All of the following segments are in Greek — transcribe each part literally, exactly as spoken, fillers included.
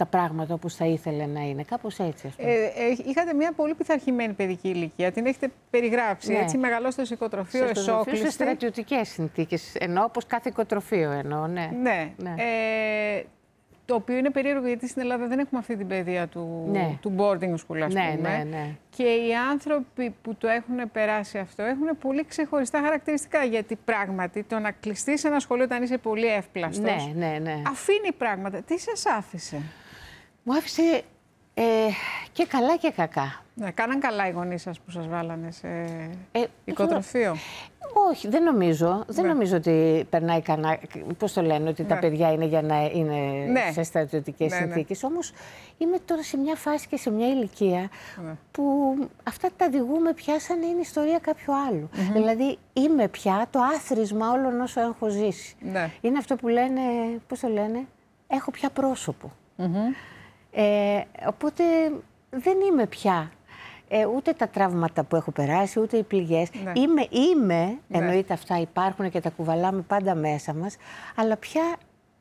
τα πράγματα όπως θα ήθελε να είναι. Κάπως έτσι, ας πούμε. Ε, ε, είχατε μια πολύ πειθαρχημένη παιδική ηλικία. Την έχετε περιγράψει. Ναι. Έτσι, μεγαλώσετε στο οικοτροφείο, εσόκλειστη. Σε στρατιωτικές συνθήκες. Εννοώ όπως κάθε οικοτροφείο εννοώ, ναι. Ναι. ναι. Ε, το οποίο είναι περίεργο, γιατί στην Ελλάδα δεν έχουμε αυτή την παιδεία του, ναι. του boarding school, ας ναι, πούμε. Ναι, ναι. Και οι άνθρωποι που το έχουν περάσει αυτό έχουν πολύ ξεχωριστά χαρακτηριστικά. Γιατί πράγματι το να κλειστείς σε ένα σχολείο όταν είσαι πολύ εύπλαστος, ναι, ναι, ναι. αφήνει πράγματα. Τι σας άφησε? Μου άφησε ε, και καλά και κακά. Ναι, κάναν καλά οι γονείς σας που σας βάλανε σε ε, οικοτροφείο? Όχι, δεν νομίζω. Δεν ναι. νομίζω ότι περνάει κανένα. Πώς το λένε, ότι ναι. τα παιδιά είναι για να είναι ναι. σε στρατιωτικές ναι, συνθήκες. Ναι. Όμως είμαι τώρα σε μια φάση και σε μια ηλικία ναι. που αυτά τα διηγούμε πια σαν είναι ιστορία κάποιου άλλου. Mm-hmm. Δηλαδή είμαι πια το άθροισμα όλων όσων έχω ζήσει. Ναι. Είναι αυτό που λένε, πώς το λένε, έχω πια πρόσωπο. Mm-hmm. ε, οπότε δεν είμαι πια. Ε, ούτε τα τραύματα που έχω περάσει, ούτε οι πληγές. Ναι. Είμαι, είμαι ναι. εννοείται αυτά υπάρχουν και τα κουβαλάμε πάντα μέσα μας, αλλά πια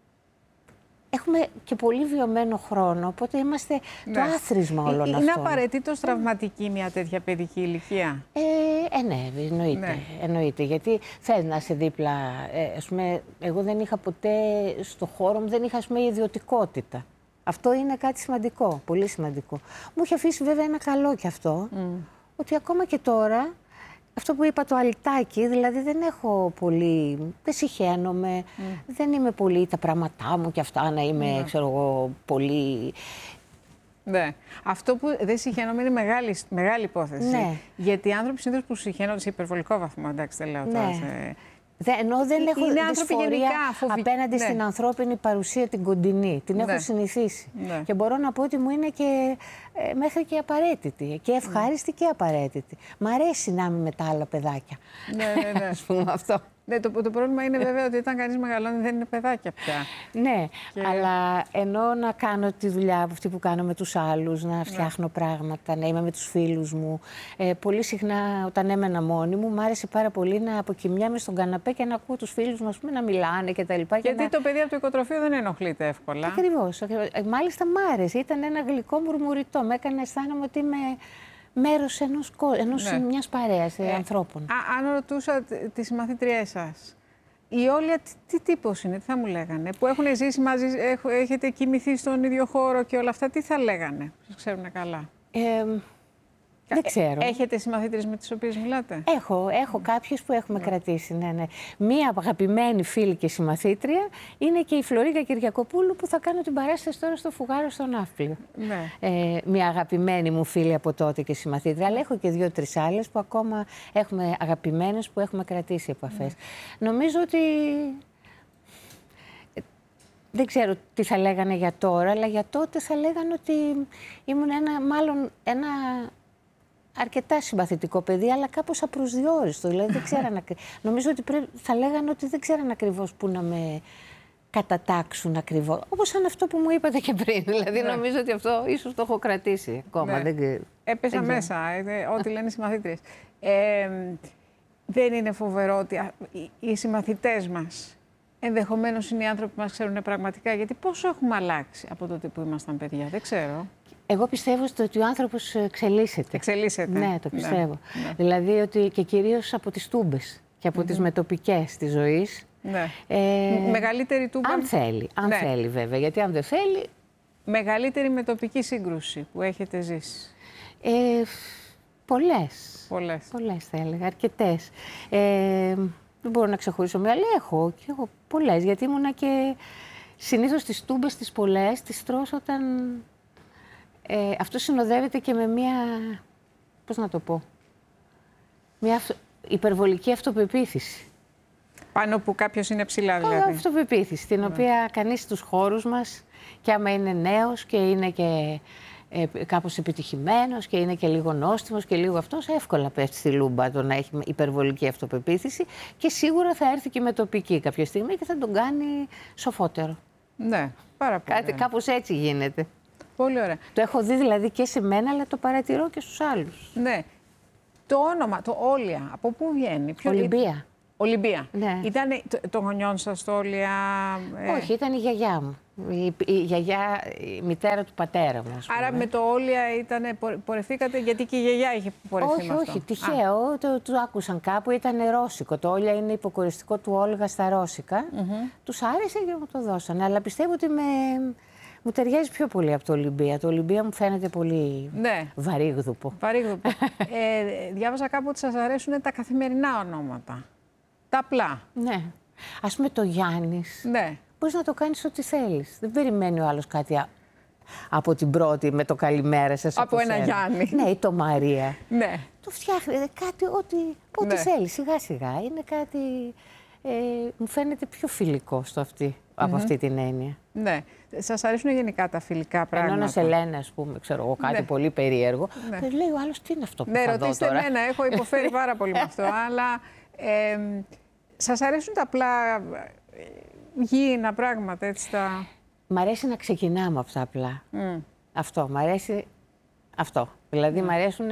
έχουμε και πολύ βιωμένο χρόνο, οπότε είμαστε ναι. το άθροισμα όλων είναι αυτών. Είναι απαραίτητος τραυματική μια τέτοια παιδική ηλικία? Ε, ε, ναι, εννοείται, ναι. εννοείται. Γιατί θες να είσαι δίπλα. Ε, ας πούμε, εγώ δεν είχα ποτέ στο χώρο μου, δεν είχα ας πούμε, ιδιωτικότητα. Αυτό είναι κάτι σημαντικό, πολύ σημαντικό. Μου είχε αφήσει βέβαια ένα καλό κι αυτό, mm. ότι ακόμα και τώρα, αυτό που είπα το αλυτάκι, δηλαδή δεν έχω πολύ, δεν συχαίνομαι, mm. δεν είμαι πολύ τα πράγματά μου και αυτά να είμαι, mm. ξέρω εγώ, πολύ... Ναι. Αυτό που δεν συχαίνομαι είναι μεγάλη, μεγάλη υπόθεση. Ναι. Γιατί οι άνθρωποι συνήθως που συχαίνονται σε υπερβολικό βαθμό, εντάξει δεν λέω τώρα, ναι. σε... Δε, ενώ δεν έχω είναι δυσφορία απέναντι ναι. στην ανθρώπινη παρουσία την κοντινή. Την ναι. έχω συνηθίσει. Ναι. Και μπορώ να πω ότι μου είναι και ε, μέχρι και απαραίτητη. Και ευχάριστη ναι. και απαραίτητη. Μ' αρέσει να είμαι με τα άλλα παιδάκια. Ναι, ναι, ναι. Ας πούμε αυτό. Ναι, το, το πρόβλημα είναι βέβαια ότι όταν κανείς μεγαλώνει δεν είναι παιδάκια πια. Ναι, και... αλλά ενώ να κάνω τη δουλειά αυτή που κάνω με τους άλλους, να φτιάχνω ναι. πράγματα, να είμαι με τους φίλους μου. Ε, πολύ συχνά όταν έμενα μόνη μου, μου άρεσε πάρα πολύ να αποκοιμιάμαι στον καναπέ και να ακούω τους φίλους μου πούμε, να μιλάνε κτλ. Γιατί να... το παιδί από το οικοτροφείο δεν ενοχλείται εύκολα. Ακριβώς. Μάλιστα μ' άρεσε. Ήταν ένα γλυκό μουρμουριτό. Με έκανε αισθάνομαι ότι είμαι μέρος ενός, ενός ναι. μιας παρέας ε, ανθρώπων. Α, αν ρωτούσα τις συμμαθήτριές σας, η Όλια τι, τι τύπος είναι, τι θα μου λέγανε, που έχουν ζήσει μαζί, έχ, έχετε κοιμηθεί στον ίδιο χώρο και όλα αυτά, τι θα λέγανε, σας ξέρουν καλά? Ε, δεν ξέρω. Έχετε συμμαθήτριες με τις οποίες μιλάτε? Έχω, έχω mm. κάποιες που έχουμε yeah. κρατήσει, ναι, ναι. Μία αγαπημένη φίλη και συμμαθήτρια είναι και η Φλωρίκα Κυριακοπούλου που θα κάνω την παράσταση τώρα στο Φουγάρο στο Ναύπλιο. Ναι. Ε, μία αγαπημένη μου φίλη από τότε και συμμαθήτρια, αλλά έχω και δύο-τρεις άλλες που ακόμα έχουμε αγαπημένες που έχουμε κρατήσει επαφές. Mm. Νομίζω ότι... Δεν ξέρω τι θα λέγανε για τώρα, αλλά για τότε θα λέγανε ότι ήμουν ένα, μάλλον ένα... αρκετά συμπαθητικό παιδί, αλλά κάπως απροσδιόριστο. Δηλαδή, δεν ξέραν, νομίζω ότι πρέπει, θα λέγανε ότι δεν ξέραν ακριβώς πού να με κατατάξουν ακριβώς. Όπως σαν αυτό που μου είπατε και πριν. Δηλαδή, ναι. νομίζω ότι αυτό ίσως το έχω κρατήσει ακόμα. Ναι. Δεν... Έπεσα δεν μέσα, ό,τι λένε οι συμμαθήτριες. Ε, δεν είναι φοβερό ότι οι συμμαθητές μας ενδεχομένως είναι οι άνθρωποι που μας ξέρουν πραγματικά, γιατί πόσο έχουμε αλλάξει από τότε που ήμασταν παιδιά, δεν ξέρω. Εγώ πιστεύω ότι ο άνθρωπος εξελίσσεται. Εξελίσσεται. Ναι, το πιστεύω. Ναι, ναι. Δηλαδή ότι και κυρίως από τις τούμπες και από mm-hmm. τις μετοπικές της ζωής. Ναι. Ε, μεγαλύτερη τούμπα... Αν θέλει, αν ναι. θέλει βέβαια, γιατί αν δεν θέλει... Μεγαλύτερη μετοπική σύγκρουση που έχετε ζήσει? Ε, πολλές. Πολλές. Πολλές θα έλεγα, αρκετές. Ε, δεν μπορώ να ξεχωρίσω μία, αλλά έχω και έχω πολλές, γιατί ήμουνα και συνήθως τις τούμπες τις πολλές, τις τρως όταν... Ε, αυτό συνοδεύεται και με μία, πώς να το πω, μία αυτο, υπερβολική αυτοπεποίθηση. Πάνω που κάποιος είναι ψηλά δηλαδή. Αυτοπεποίθηση, την yeah. οποία κανείς στους χώρους μας, και άμα είναι νέος και είναι και ε, κάπως επιτυχημένος και είναι και λίγο νόστιμος και λίγο αυτός, εύκολα πέφτει στη λούμπα το να έχει υπερβολική αυτοπεποίθηση και σίγουρα θα έρθει και με τοπική κάποια στιγμή και θα τον κάνει σοφότερο. Ναι, πάρα πολύ. Κάτι, κάπως έτσι γίνεται. Πολύ ωραία. Το έχω δει δηλαδή και σε μένα, αλλά το παρατηρώ και στους άλλους. Ναι. Το όνομα, το Όλια, από πού βγαίνει? Ποιο... Ολυμπία. Ολυμπία. Ναι. Ήταν το, το γονιόν σας το Όλια? Ε... Όχι, ήταν η γιαγιά μου. Η, η γιαγιά, η μητέρα του πατέρα μου. Άρα με το Όλια ήτανε, πορευθήκατε, γιατί και η γιαγιά είχε πορευτεί όχι, με αυτό. Όχι, τυχαίο. Το, το άκουσαν κάπου, ήταν ρώσικο. Το Όλια είναι υποκοριστικό του Όλγα στα ρώσικα. Mm-hmm. Τους άρεσε και μου το δώσανε. Αλλά πιστεύω ότι με, μου ταιριάζει πιο πολύ από το Ολυμπία. Το Ολυμπία μου φαίνεται πολύ ναι. βαρύγδουπο. Βαρύγδουπο. ε, διάβαζα κάπου ότι σας αρέσουν τα καθημερινά ονόματα. Τα απλά. Ναι. Ας πούμε το Γιάννης. Ναι. Μπορείς να το κάνεις ό,τι θέλεις. Δεν περιμένει ο άλλος κάτι από την πρώτη με το καλημέρα σας. Από ένα ένα. Γιάννη. Ναι, ή το Μαρία. Ναι. Το φτιάχνει κάτι ό,τι, ό,τι ναι. θέλει, σιγά σιγά. Είναι κάτι, ε, μου φαίνεται πιο φιλικό στο αυτή, mm-hmm. από αυτή την έννοια. Ναι. Σας αρέσουν γενικά τα φιλικά πράγματα? Ενώ να σε λένε, ας πούμε, ξέρω εγώ, κάτι ναι. πολύ περίεργο. Ναι. Και λέει ο άλλος, τι είναι αυτό που ναι, θα δω τώρα. Ναι, ρωτήστε εμένα, έχω υποφέρει πάρα πολύ με αυτό. Αλλά ε, σας αρέσουν τα απλά γήινα πράγματα, έτσι τα... Μ' αρέσει να ξεκινάμε από τα απλά. Mm. Αυτό, μ' αρέσει αυτό. Δηλαδή, mm. μ' αρέσουν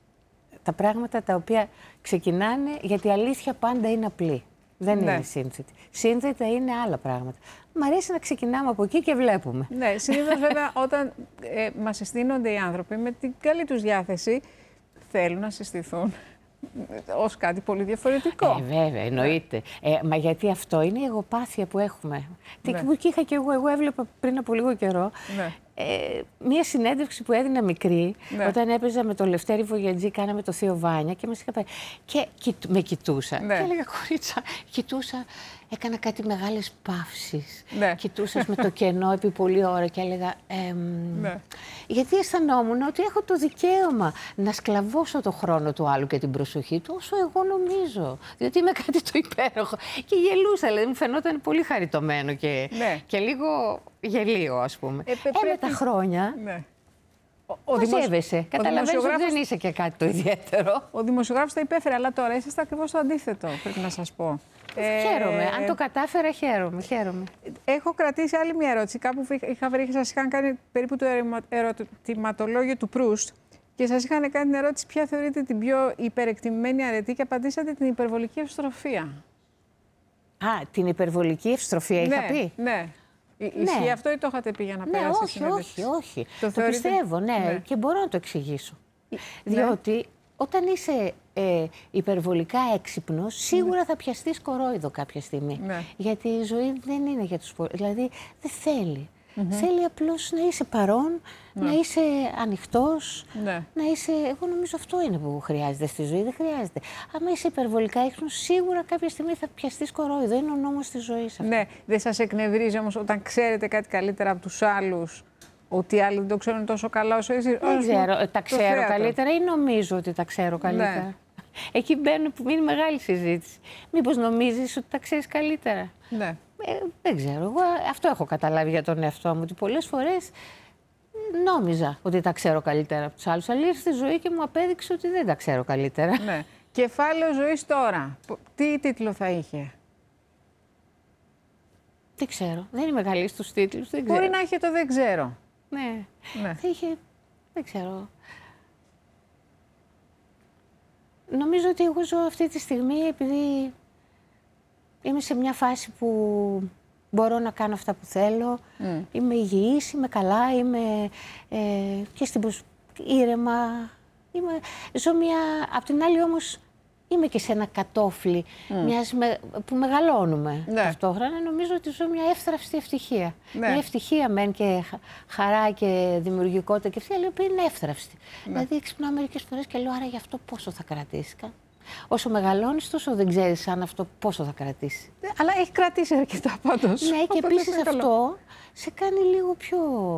τα πράγματα τα οποία ξεκινάνε, γιατί η αλήθεια πάντα είναι απλή. Δεν ναι. είναι σύνθετη. Σύνθετα είναι άλλα πράγματα. Μ' αρέσει να ξεκινάμε από εκεί και βλέπουμε. Ναι, συνήθως βέβαια όταν ε, μας συστήνονται οι άνθρωποι με την καλή τους διάθεση, θέλουν να συστηθούν ως κάτι πολύ διαφορετικό. Ε, βέβαια, εννοείται. Ε, μα γιατί αυτό είναι η εγωπάθεια που έχουμε. Ναι. Και είχα και εγώ, εγώ έβλεπα πριν από λίγο καιρό ναι. ε, μία συνέντευξη που έδινα μικρή, ναι. όταν έπαιζα με τον Λευτέρη Βογιατζή, κάναμε το Θείο Βάνια και μας είχα πάει. Και, και με κοιτούσα. Ναι. Και έλεγα, κορίτσα, κοιτούσα, έκανα κάτι μεγάλες παύσεις. Ναι. Κοιτούσα με το κενό επί πολλή ώρα και έλεγα. Εμ, ναι. Γιατί αισθανόμουν ότι έχω το δικαίωμα να σκλαβώσω το χρόνο του άλλου και την προσοχή του όσο εγώ νομίζω. Διότι είμαι κάτι το υπέροχο. Και γελούσα, δηλαδή μου φαινόταν πολύ χαριτωμένο και, ναι. και λίγο γελίο, ας πούμε. Ε, ε, με τα χρόνια. Ναι. Ο μαζεύεσαι. Καταλαβαίνεις δημοσιογράφος... ότι δεν είσαι και κάτι το ιδιαίτερο. Ο δημοσιογράφος τα υπέφερε, αλλά τώρα είσαστε ακριβώς το αντίθετο, πρέπει να σας πω. Ε, χαίρομαι. Αν το κατάφερα, χαίρομαι. χαίρομαι. Έχω κρατήσει άλλη μια ερώτηση. Κάπου είχα βρει και σας είχαν κάνει περίπου το ερωτηματολόγιο του Προύστ και σας είχαν κάνει την ερώτηση ποια θεωρείτε την πιο υπερεκτιμημένη αρετή και απαντήσατε την υπερβολική ευστροφία. Α, την υπερβολική ευστροφία είχα ναι, πει. Ναι. Ισχύει ναι. αυτό ή το είχατε πει για να ναι, περάσει? Ναι, όχι, όχι, όχι. Το, το θεωρείτε... πιστεύω, ναι, ναι, και μπορώ να το εξηγήσω. Ναι. Διότι όταν είσαι ε, υπερβολικά έξυπνος, σίγουρα ναι. θα πιαστείς κορόιδο κάποια στιγμή. Ναι. Γιατί η ζωή δεν είναι για τους πολλούς. Δηλαδή, δεν θέλει. Mm-hmm. Θέλει απλώς να είσαι παρόν, ναι. να είσαι ανοιχτός, ναι. να είσαι... Εγώ νομίζω αυτό είναι που χρειάζεται στη ζωή, δεν χρειάζεται. Άμα είσαι υπερβολικά έξυπνος, σίγουρα κάποια στιγμή θα πιαστείς κορόιδο. Είναι ο νόμος της ζωής αυτό. Ναι, δεν σας εκνευρίζει όμως όταν ξέρετε κάτι καλύτερα από τους άλλους, ότι οι άλλοι δεν το ξέρουν τόσο καλά όσο εσείς? Δεν ξέρω, τα ξέρω θέατρο. καλύτερα ή νομίζω ότι τα ξέρω καλύτερα? Ναι. Εκεί μπαίνουν που είναι μεγάλη συζήτηση. Μήπως νομίζεις ότι τα ξέρεις καλύτερα? Ναι. Ε, δεν ξέρω. Εγώ αυτό έχω καταλάβει για τον εαυτό μου. Ότι πολλές φορές νόμιζα ότι τα ξέρω καλύτερα από τους άλλους. Αλλά ήρθε στη ζωή και μου απέδειξε ότι δεν τα ξέρω καλύτερα. Ναι. Κεφάλαιο ζωής τώρα. Τι τίτλο θα είχε? Δεν ξέρω. Δεν είμαι καλή στους τίτλους. Δεν Μπορεί ξέρω. να είχε το δεν ξέρω. Ναι. ναι. Θα είχε. Δεν ξέρω. Νομίζω ότι εγώ ζω αυτή τη στιγμή επειδή είμαι σε μια φάση που μπορώ να κάνω αυτά που θέλω. Mm. Είμαι υγιής, είμαι καλά, είμαι ε, και στην προσ... ήρεμα. Είμαι... Ζω μια... Απ' την άλλη όμως είμαι και σε ένα κατόφλι mm. μιας με... που μεγαλώνουμε ναι. ταυτόχρονα. Νομίζω ότι ζω μια εύθραυστη ευτυχία. Ναι. Μια ευτυχία μεν και χαρά και δημιουργικότητα και αυτή, αλλά η οποία είναι εύθραυστη. Ναι. Δηλαδή ξυπνάω μερικές φορές και λέω, άρα γι' αυτό πόσο θα κρατήσει? Όσο μεγαλώνεις, τόσο δεν ξέρεις αν αυτό πόσο θα κρατήσει. Ναι, αλλά έχει κρατήσει αρκετά πάντως. Ναι, και επίσης αυτό σε κάνει λίγο πιο...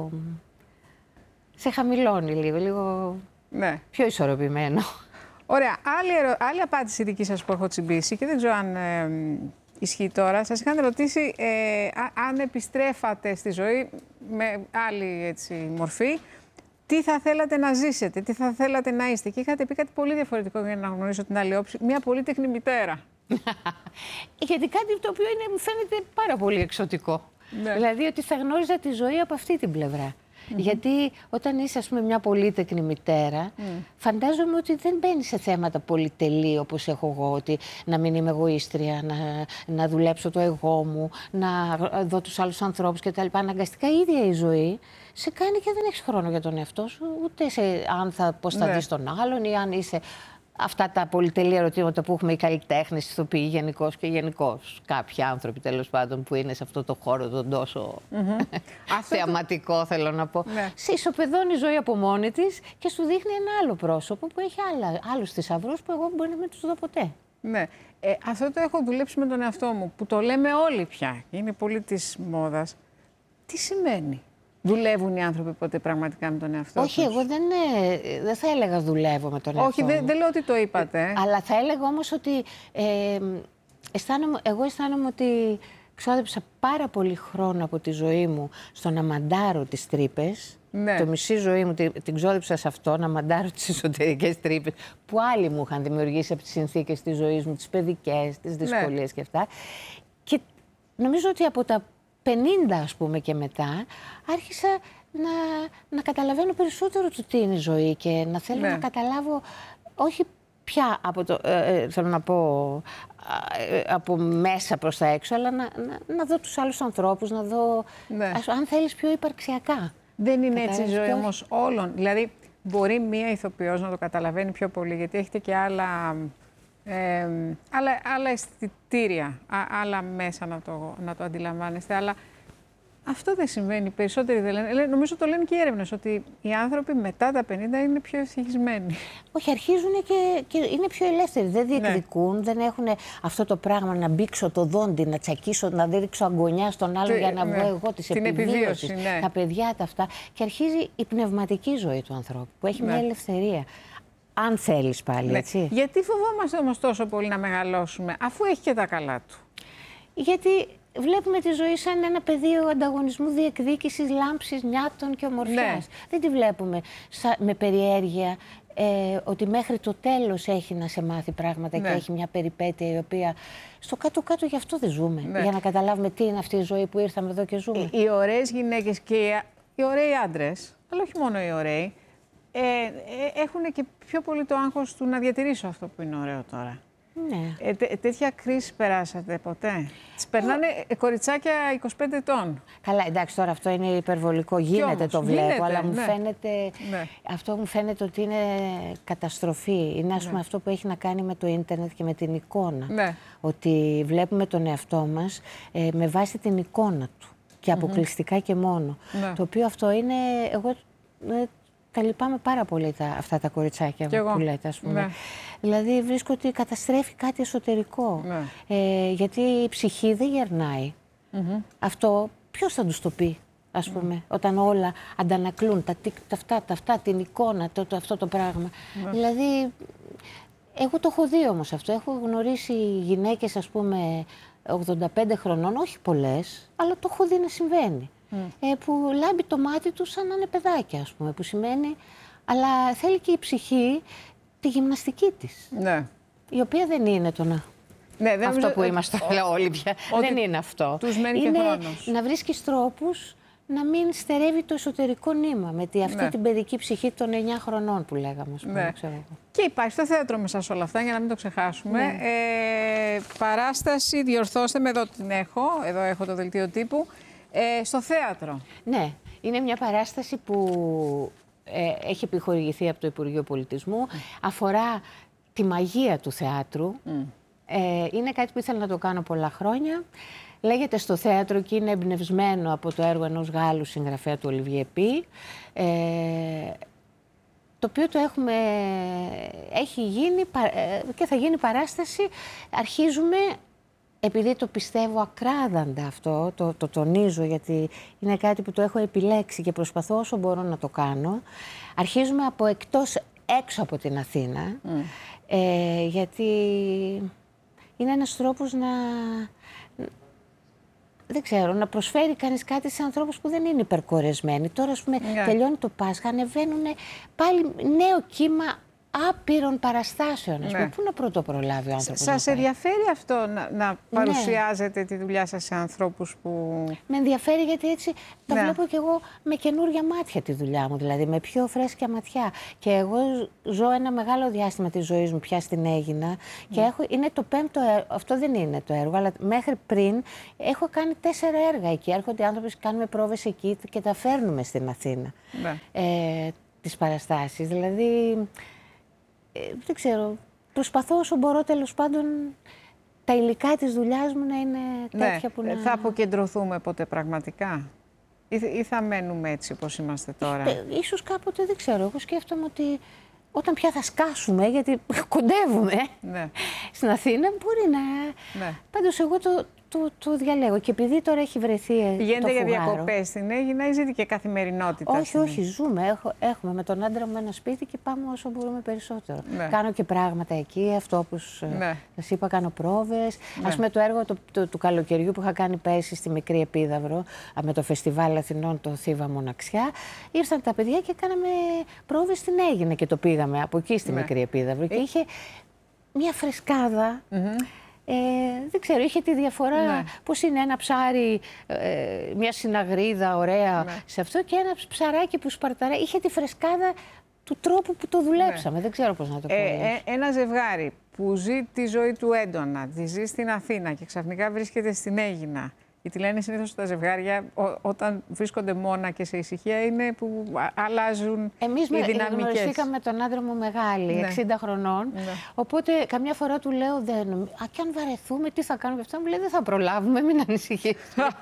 σε χαμηλώνει λίγο, λίγο ναι. πιο ισορροπημένο. Ωραία. Άλλη, ερω... Άλλη απάντηση δική σας που έχω τσιμπήσει και δεν ξέρω αν ε, ισχύει τώρα. Σας είχαν ρωτήσει ε, αν επιστρέφατε στη ζωή με άλλη έτσι, μορφή, τι θα θέλατε να ζήσετε, τι θα θέλατε να είστε. Και είχατε πει κάτι πολύ διαφορετικό για να γνωρίσω την άλλη όψη. Μια πολύτεχνη μητέρα. Γιατί κάτι το οποίο είναι, μου φαίνεται πάρα πολύ εξωτικό. Ναι. Δηλαδή ότι θα γνώριζα τη ζωή από αυτή την πλευρά. Mm-hmm. Γιατί όταν είσαι, ας πούμε, μια πολύτεκνη μητέρα, mm. φαντάζομαι ότι δεν μπαίνει σε θέματα πολυτελή όπως έχω εγώ, ότι να μην είμαι εγωίστρια, να, να δουλέψω το εγώ μου, να δω τους άλλους ανθρώπους κτλ. Αναγκαστικά η ίδια η ζωή σε κάνει και δεν έχεις χρόνο για τον εαυτό σου, ούτε σε αν θα, πώς θα ναι. δεις τον άλλον ή αν είσαι... Αυτά τα πολυτελή ερωτήματα που έχουμε οι καλλιτέχνες, οι ηθοποιοί γενικώς και γενικώς κάποιοι άνθρωποι τέλος πάντων που είναι σε αυτό το χώρο τον τόσο mm-hmm. θεαματικό το... θέλω να πω. Ναι. Σε ισοπεδώνει η ζωή από μόνη της και σου δείχνει ένα άλλο πρόσωπο που έχει άλλα, άλλους θησαυρούς που εγώ μπορεί να μην τους δω ποτέ. Ναι. Ε, αυτό το έχω δουλέψει με τον εαυτό μου που το λέμε όλοι πια. Είναι πολύ της μόδας. Τι σημαίνει? Δουλεύουν οι άνθρωποι ποτέ πραγματικά με τον εαυτό Όχι, τους? Εγώ δεν, δεν θα έλεγα δουλεύω με τον εαυτό Όχι, δεν, δεν λέω ότι το είπατε. Ε, αλλά θα έλεγα όμως ότι ε, αισθάνομαι, εγώ αισθάνομαι ότι ξόδεψα πάρα πολύ χρόνο από τη ζωή μου στο να μαντάρω τις τρύπες. Ναι. Το μισή ζωή μου την, την ξόδεψα σε αυτό, να μαντάρω τις εσωτερικές τρύπες που άλλοι μου είχαν δημιουργήσει από τις συνθήκες της ζωής μου, τις παιδικές, τις δυσκολίες ναι. και αυτά. Και νομίζω ότι από τα πενήντα ας πούμε και μετά, άρχισα να, να καταλαβαίνω περισσότερο το τι είναι η ζωή και να θέλω ναι. να καταλάβω, όχι πια από το, ε, θέλω να πω, ε, από μέσα προς τα έξω, αλλά να, να, να δω τους άλλους ανθρώπους, να δω, ναι. ας, αν θέλεις, πιο υπαρξιακά. Δεν είναι έτσι η ζωή όμως όλων. Δηλαδή, μπορεί μία ηθοποιός να το καταλαβαίνει πιο πολύ, γιατί έχετε και άλλα... Ε, άλλα, άλλα αισθητήρια, α, άλλα μέσα να το, να το αντιλαμβάνεστε, αλλά αυτό δεν συμβαίνει. Περισσότεροι δεν λένε. Νομίζω το λένε και οι έρευνες, ότι οι άνθρωποι μετά τα πενήντα είναι πιο ευτυχισμένοι. Όχι, αρχίζουν και, και είναι πιο ελεύθεροι. Δεν διεκδικούν, ναι. δεν έχουν αυτό το πράγμα να μπήξω το δόντι, να τσακίσω, να ρίξω αγωνιά στον άλλο για να ναι. βγω εγώ της επιβίωσης, ναι. τα παιδιά τα αυτά. Και αρχίζει η πνευματική ζωή του ανθρώπου, που έχει ναι. μια ελευθερία. Αν θέλεις πάλι, ναι. έτσι. Γιατί φοβόμαστε όμως τόσο πολύ να μεγαλώσουμε, αφού έχει και τα καλά του? Γιατί βλέπουμε τη ζωή σαν ένα πεδίο ανταγωνισμού, διεκδίκησης, λάμψης, νιάτων και ομορφιάς. Ναι. Δεν τη βλέπουμε σα, με περιέργεια ε, ότι μέχρι το τέλος έχει να σε μάθει πράγματα ναι. και έχει μια περιπέτεια η οποία στο κάτω-κάτω γι' αυτό δεν ζούμε. Ναι. Για να καταλάβουμε τι είναι αυτή η ζωή που ήρθαμε εδώ και ζούμε. Οι, οι ωραίες γυναίκες και οι, οι ωραίοι άντρες, αλλά όχι μόνο οι ωραίοι, Ε, ε, έχουν και πιο πολύ το άγχος του να διατηρήσω αυτό που είναι ωραίο τώρα. Ναι. Ε, τέ, τέτοια κρίση περάσατε ποτέ? Τις περνάνε ε, κοριτσάκια είκοσι πέντε ετών. Καλά, εντάξει, τώρα αυτό είναι υπερβολικό. Γίνεται, όμως, το βλέπω, γίνεται, αλλά μου ναι. φαίνεται, ναι. αυτό μου φαίνεται ότι είναι καταστροφή. Είναι, ας πούμε, ναι. αυτό που έχει να κάνει με το ίντερνετ και με την εικόνα. Ναι. Ότι βλέπουμε τον εαυτό μας ε, με βάση την εικόνα του και αποκλειστικά mm-hmm. και μόνο. Ναι. Το οποίο αυτό είναι, εγώ... Ε, τα λυπάμαι πάρα πολύ τα, αυτά τα κοριτσάκια που λέτε, ας πούμε. Ναι. Δηλαδή βρίσκω ότι καταστρέφει κάτι εσωτερικό. Ναι. Ε, γιατί η ψυχή δεν γερνάει. Mm-hmm. Αυτό ποιος θα τους το πει, ας πούμε, mm. όταν όλα αντανακλούν τα, τα, αυτά, τα αυτά, την εικόνα, το, το, αυτό το πράγμα. Mm. Δηλαδή, εγώ το έχω δει όμως αυτό. Έχω γνωρίσει γυναίκες, ας πούμε, ογδόντα πέντε χρονών, όχι πολλές, αλλά το έχω δει να συμβαίνει. Mm. Ε, που λάμπει το μάτι του σαν να είναι παιδάκια, ας πούμε, που σημαίνει, αλλά θέλει και η ψυχή τη γυμναστική της, ναι. η οποία δεν είναι το να... Ναι, δεν αυτό νομίζω... που είμαστε ο... όλοι πια, δεν είναι αυτό. Τους μένει είναι και χρόνος. Να βρίσκεις τρόπους να μην στερεύει το εσωτερικό νήμα, με τη, αυτή ναι. την παιδική ψυχή των εννιά χρονών που λέγαμε, ας πούμε, ναι. ξέρω εγώ. Και υπάρχει το θέατρο μέσα σε όλα αυτά, για να μην το ξεχάσουμε. Ναι. Ε, παράσταση, διορθώστε με, εδώ την έχω, εδώ έχω το δελτίο τύπου. Ε, στο θέατρο. Ναι, είναι μια παράσταση που ε, έχει επιχορηγηθεί από το Υπουργείο Πολιτισμού. Mm. Αφορά τη μαγεία του θεάτρου. Mm. Ε, είναι κάτι που ήθελα να το κάνω πολλά χρόνια. Λέγεται Στο Θέατρο και είναι εμπνευσμένο από το έργο ενός Γάλλου συγγραφέα, του Ολιβιέ Πι. Ε, το οποίο το έχουμε, έχει γίνει και θα γίνει παράσταση. Αρχίζουμε... Επειδή το πιστεύω ακράδαντα αυτό, το, το τονίζω γιατί είναι κάτι που το έχω επιλέξει και προσπαθώ όσο μπορώ να το κάνω, αρχίζουμε από εκτός, έξω από την Αθήνα, mm. ε, γιατί είναι ένας τρόπος να, δεν ξέρω, να προσφέρει κανείς κάτι σε ανθρώπους που δεν είναι υπερκορεσμένοι. Τώρα, ας πούμε, yeah. τελειώνει το Πάσχα, ανεβαίνουν πάλι νέο κύμα άπειρων παραστάσεων. Ναι. Πού να πρωτοπρολάβει ο άνθρωπος. Σας ενδιαφέρει αυτό να, να παρουσιάζετε ναι. τη δουλειά σας σε ανθρώπους που... Με ενδιαφέρει γιατί έτσι τα ναι. βλέπω κι εγώ με καινούργια μάτια τη δουλειά μου, δηλαδή με πιο φρέσκια ματιά. Και εγώ ζω ένα μεγάλο διάστημα της ζωής μου πια στην Αίγινα και mm. έχω, είναι το πέμπτο έργο, αυτό δεν είναι το έργο, αλλά μέχρι πριν έχω κάνει τέσσερα έργα εκεί. Έρχονται οι άνθρωποι, κάνουμε πρόβες εκεί και τα φέρνουμε στην Αθήνα. Ναι. Ε, τις παραστάσεις, δηλαδή, ε, δεν ξέρω, προσπαθώ όσο μπορώ τέλος πάντων τα υλικά της δουλειάς μου να είναι τέτοια ναι. που να... Θα αποκεντρωθούμε ποτέ πραγματικά ή, ή θα μένουμε έτσι όπως είμαστε τώρα. Ε, ίσως κάποτε δεν ξέρω, εγώ σκέφτομαι ότι όταν πια θα σκάσουμε, γιατί κοντεύουμε ναι. στην Αθήνα, μπορεί να... Ναι. Πάντως εγώ το... Το, το διαλέγω και επειδή τώρα έχει βρεθεί. Πηγαίνετε για διακοπές στην Αίγινα ή ζείτε και καθημερινότητα? Όχι, όχι, ζούμε. Έχω, έχουμε με τον άντρα μου ένα σπίτι και πάμε όσο μπορούμε περισσότερο. Ναι. Κάνω και πράγματα εκεί, αυτό που ναι. σας είπα, κάνω πρόβες. Ναι. Ας πούμε το έργο το, το, του καλοκαιριού που είχα κάνει πέρσι στη Μικρή Επίδαυρο, με το Φεστιβάλ Αθηνών, το Θήβα Μοναξιά. Ήρθαν τα παιδιά και κάναμε πρόβες στην Αίγινα και το πήγαμε από εκεί στη ναι. Μικρή Επίδαυρο. Και είχε μια φρεσκάδα. Mm-hmm. Ε, δεν ξέρω, είχε τη διαφορά ναι. πώς είναι ένα ψάρι, ε, μια συναγρίδα ωραία ναι. σε αυτό και ένα ψαράκι που σπαρταράει. Είχε τη φρεσκάδα του τρόπου που το δουλέψαμε. Ναι. Δεν ξέρω πώς να το πω. Ε, ε, ένα ζευγάρι που ζει τη ζωή του έντονα, τη ζει στην Αθήνα και ξαφνικά βρίσκεται στην Αίγινα. Γιατί λένε συνήθως τα ζευγάρια ό, όταν βρίσκονται μόνα και σε ησυχία είναι που αλλάζουν Εμείς οι δυναμικές. Εμείς γνωριστήκαμε με τον άντρα μου μεγάλη, ναι. εξήντα χρονών, ναι. οπότε καμιά φορά του λέω, δεν, α, και αν βαρεθούμε, τι θα κάνουμε αυτά, μου λέει, δεν θα προλάβουμε, μην ανησυχείς.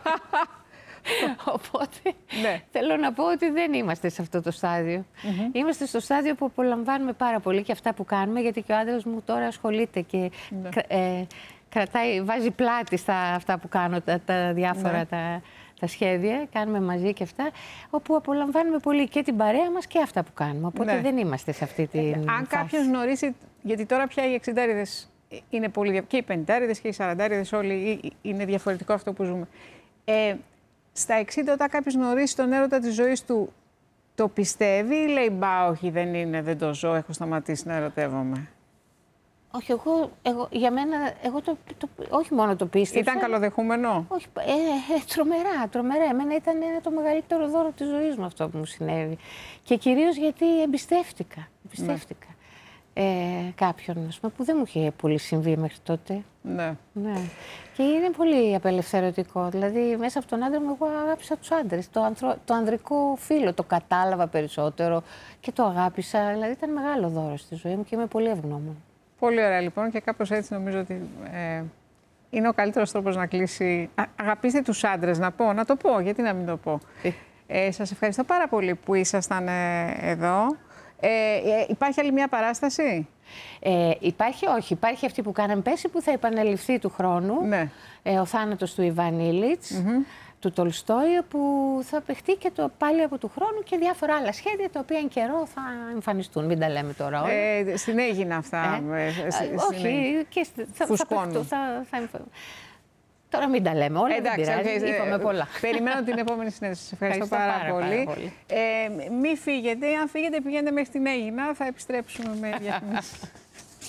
Οπότε ναι. θέλω να πω ότι δεν είμαστε σε αυτό το στάδιο. Mm-hmm. Είμαστε στο στάδιο που απολαμβάνουμε πάρα πολύ και αυτά που κάνουμε, γιατί και ο άντρας μου τώρα ασχολείται και... Ναι. Ε, κρατάει, βάζει πλάτη στα αυτά που κάνω, τα, τα διάφορα ναι. τα, τα σχέδια, κάνουμε μαζί και αυτά, όπου απολαμβάνουμε πολύ και την παρέα μας και αυτά που κάνουμε, οπότε ναι. δεν είμαστε σε αυτή την Αν φάση. κάποιος γνωρίσει, γιατί τώρα πια οι εξηντάριδες είναι πολύ, και οι πενηντάριδες και οι σαραντάριδες όλοι είναι διαφορετικό αυτό που ζούμε. Ε, στα εξήντα όταν κάποιος γνωρίσει τον έρωτα της ζωής του, το πιστεύει ή λέει μπα όχι δεν είναι, δεν το ζω, έχω σταματήσει να ερωτεύομαι? Όχι, εγώ, εγώ, για μένα, εγώ το, το, όχι μόνο το πίστεψα. Ήταν καλοδεχούμενο? Όχι, ε, ε, τρομερά, τρομερά. Εμένα ήταν το μεγαλύτερο δώρο της ζωής μου αυτό που μου συνέβη. Και κυρίως γιατί εμπιστεύτηκα, εμπιστεύτηκα ναι. ε, κάποιον, ας πούμε, που δεν μου είχε πολύ συμβεί μέχρι τότε. Ναι. ναι. Και είναι πολύ απελευθερωτικό. Δηλαδή, μέσα από τον άντρα μου, εγώ αγάπησα τους άντρες. Το, ανθρω... το ανδρικό φύλο το κατάλαβα περισσότερο και το αγάπησα. Δηλαδή, ήταν μεγάλο δώρο στη ζωή μου και είμαι πολύ ευγνώμων. Πολύ ωραία λοιπόν και κάπως έτσι νομίζω ότι ε, είναι ο καλύτερος τρόπος να κλείσει. Α, αγαπήστε τους άντρες, να πω, να το πω, γιατί να μην το πω. Ε, σας ευχαριστώ πάρα πολύ που ήσασταν ε, εδώ. Ε, ε, υπάρχει άλλη μια παράσταση? Ε, υπάρχει, όχι. Υπάρχει αυτή που κάναμε πέρσι που θα επαναληφθεί του χρόνου. Ναι. Ε, ο θάνατος του Ιβάν Ήλιτς. Mm-hmm. του Τολστόη, που θα παιχτεί και το πάλι από του χρόνου και διάφορα άλλα σχέδια τα οποία εν καιρό θα εμφανιστούν. Μην τα λέμε τώρα όλα. Ε, στην Αίγινα αυτά. Ε, ε, στην όχι, Αίγινα. Και θα, θα παιχτούν. Θα, θα... Τώρα μην τα λέμε όλα. Εντάξει, δεν πειράζει, okay, είπαμε πολλά. Περιμένω την επόμενη συνέντευξη. Σας ευχαριστώ, ευχαριστώ πάρα, πάρα, πολύ. Πάρα πολύ. Ε, μην φύγετε. Αν φύγετε, πηγαίνετε μέχρι την Αίγινα. Θα επιστρέψουμε με διαφημίσεις.